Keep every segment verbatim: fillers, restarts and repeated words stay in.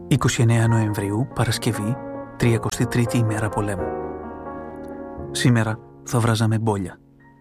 είκοσι εννέα Νοεμβρίου, Παρασκευή, τριακοστή τρίτη ημέρα πολέμου. Σήμερα θα βράζαμε μπόλια.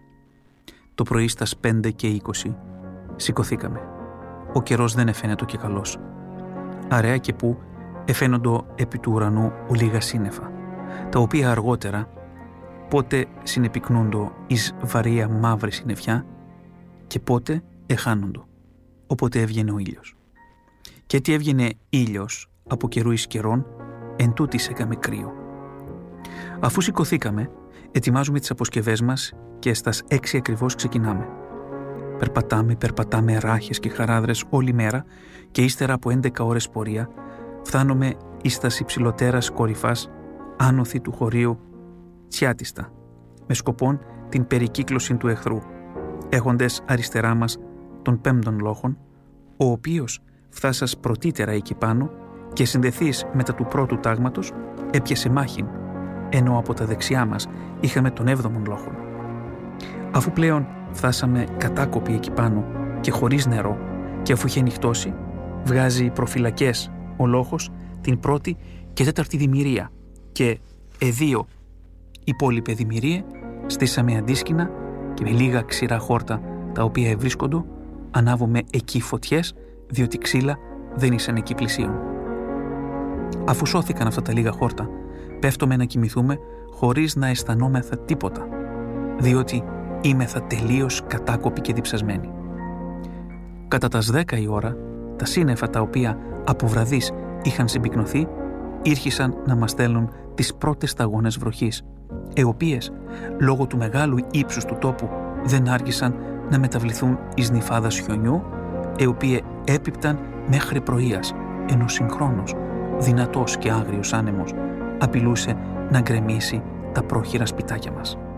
Το πρωί στας πέντε και είκοσι σηκωθήκαμε. Ο καιρός δεν εφαίνεται και καλός. Αραιά και που εφαίνοντο επί του ουρανού ολίγα σύννεφα, τα οποία αργότερα πότε συνεπικνούντο εις βαρία μαύρη συννεφιά και πότε εχάνοντο, όποτε έβγαινε ο ήλιος. Και έτσι έβγαινε ήλιος από καιρού εις καιρών, εν τούτης έκαμε κρύο. Αφού σηκωθήκαμε, ετοιμάζουμε τις αποσκευές μας και στας έξι ακριβώς ξεκινάμε. Περπατάμε, περπατάμε ράχες και χαράδρες όλη μέρα και ύστερα από έντεκα ώρες πορεία φτάνουμε εις τας υψηλοτέρας κορυφάς άνωθη του χωρίου Τσιάτιστα, με σκοπόν την περικύκλωση του εχθρού, έχοντες αριστερά μας τον πέμπτον λόχον, ο οποίος φτάσας πρωτύτερα εκεί πάνω και συνδεθείς μετά του πρώτου τάγματος έπιασε μάχην, ενώ από τα δεξιά μας είχαμε τον έβδομον λόχον. Αφού πλέον φτάσαμε κατάκοποι εκεί πάνω και χωρίς νερό και αφού είχε νυχτώσει, βγάζει προφυλακές ο λόχος την πρώτη και τέταρτη δημιουργία και εδίο υπόλοιπε δημιουργία στήσαμε αντίσκηνα και με λίγα ξηρά χόρτα τα οποία ευρίσκοντο ανάβουμε εκεί φωτιές, διότι ξύλα δεν ήσαν εκεί πλησίον. Αφού σώθηκαν αυτά τα λίγα χόρτα, πέφτουμε να κοιμηθούμε χωρίς να αισθανόμεθα τίποτα, διότι είμεθα τελείως κατάκοποι και διψασμένοι. Κατά τας δέκα η ώρα, τα σύννεφα τα οποία από βραδείς είχαν συμπυκνωθεί, ήρχισαν να μας στέλνουν τις πρώτες σταγόνες βροχής, οι οποίες, λόγω του μεγάλου ύψους του τόπου, δεν άργησαν να μεταβληθούν εις νυφάδας χιονιού, οι οποίες έπιπταν μέχρι πρωίας, ενώ συγχρόνως, δυνατός και άγριος άνεμος, απειλούσε να γκρεμίσει τα πρόχειρα σπιτάκια μας.